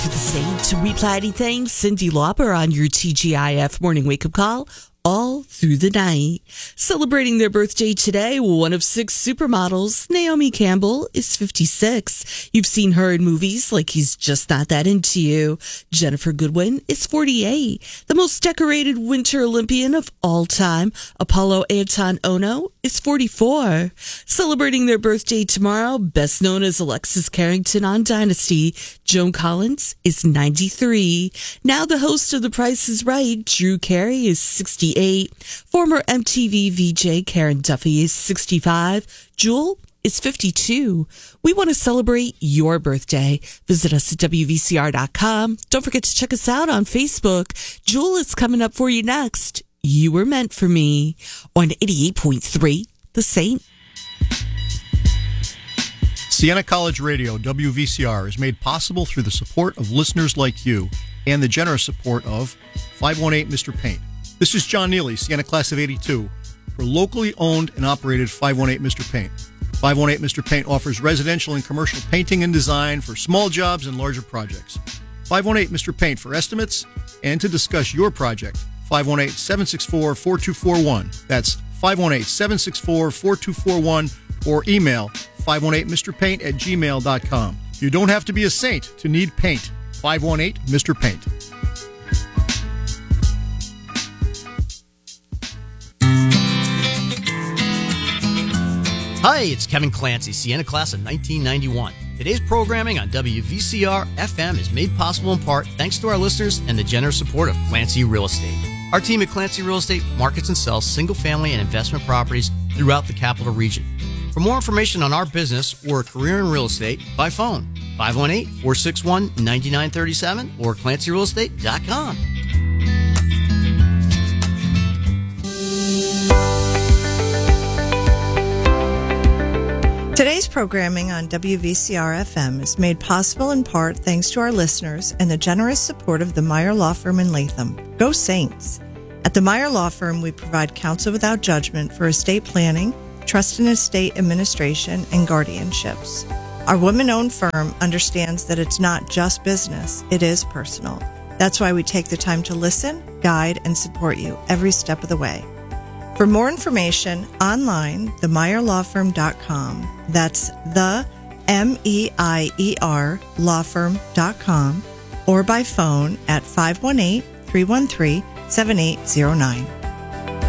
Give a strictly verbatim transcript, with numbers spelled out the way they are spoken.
For the Saints, replanning things, Cyndi Lauper on your T G I F morning wake-up call all through the night. Celebrating their birthday today, one of six supermodels, Naomi Campbell, is fifty-six. You've seen her in movies like He's Just Not That Into You. Jennifer Goodwin is forty-eight. The most decorated Winter Olympian of all time, Apollo Anton Ono, is forty-four. Celebrating their birthday tomorrow, best known as Alexis Carrington on Dynasty, Joan Collins is ninety-three. Now the host of The Price is Right, Drew Carey, is sixty-eight. Former M T V V J Karen Duffy is sixty-five. Jewel is fifty-two. We want to celebrate your birthday. Visit us at W V C R dot com. Don't forget to check us out on Facebook. Jewel is coming up for you next. You Were Meant for Me on eighty-eight point three The Saint. Siena College Radio, W V C R, is made possible through the support of listeners like you and the generous support of five one eight Mister Paint. This is John Neely, Siena Class of eighty-two, for locally owned and operated five one eight Mister Paint. five one eight Mister Paint offers residential and commercial painting and design for small jobs and larger projects. five one eight Mister Paint for estimates and to discuss your project. five one eight, seven six four, four two four one. That's five one eight, seven six four, four two four one or email five one eight Mister Paint at gmail dot com. You don't have to be a saint to need paint. five one eight Mister Paint. Hi, it's Kevin Clancy, Siena Class of nineteen ninety-one. Today's programming on W V C R F M is made possible in part thanks to our listeners and the generous support of Clancy Real Estate. Our team at Clancy Real Estate markets and sells single-family and investment properties throughout the capital region. For more information on our business or a career in real estate, by phone, five one eight, four six one, nine nine three seven or clancy real estate dot com. Today's programming on W V C R F M is made possible in part thanks to our listeners and the generous support of the Meyer Law Firm in Latham. Go Saints! At the Meyer Law Firm, we provide counsel without judgment for estate planning, trust and estate administration, and guardianships. Our women-owned firm understands that it's not just business, it is personal. That's why we take the time to listen, guide, and support you every step of the way. For more information, online, the meyer law firm dot com. That's the M E I E R law firm dot com or by phone at five one eight, three one three, seven eight zero nine.